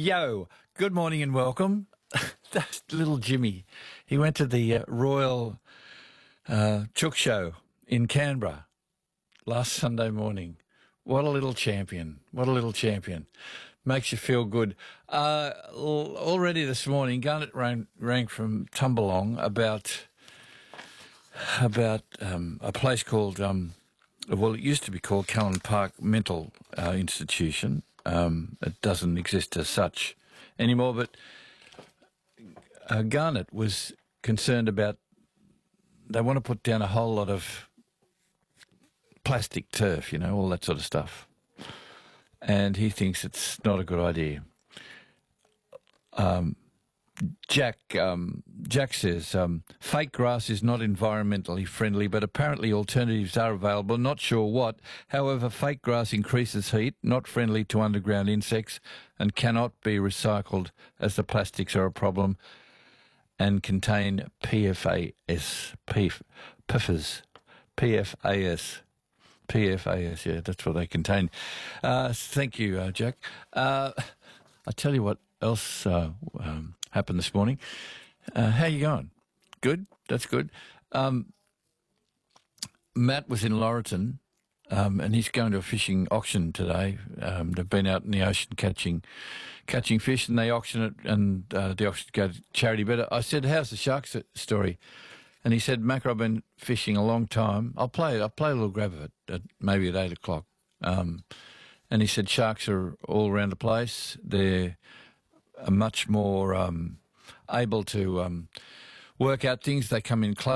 Yo, good morning and welcome. That's little Jimmy. He went to the Royal Chook Show in Canberra last Sunday morning. What a little champion. What a little champion. Makes you feel good. Already this morning, Garnet rang from Tumbalong about a place called, well, it used to be called Callan Park Mental Institution. It doesn't exist as such anymore, but Garnet was concerned about, they want to put down a whole lot of plastic turf, you know, all that sort of stuff. And he thinks it's not a good idea. Jack says, fake grass is not environmentally friendly, but apparently alternatives are available. Not sure what. However, fake grass increases heat, not friendly to underground insects, and cannot be recycled as the plastics are a problem and contain PFAS. PFAS, yeah, that's what they contain. Thank you, Jack. I tell you what else happened this morning. How you going? Good? That's good. Matt was in Laurelton, and he's going to a fishing auction today. They've been out in the ocean catching fish, and they auction it, and the auction goes to charity. But I said, how's the sharks story? And he said, Macro, I've been fishing a long time. I'll play a little grab of it, maybe at 8 o'clock. And he said sharks are all around the place. They're much more able to work out things. They come in close.